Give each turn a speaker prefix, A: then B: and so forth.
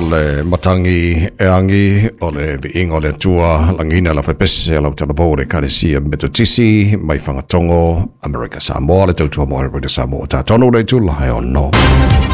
A: le matangi e angi o le viinga o le tua langina la whepese la utalapo le karesia metotisi mai whangatongo America Samoa le tautua mo America Samoa. Tā tonu le tula e ono.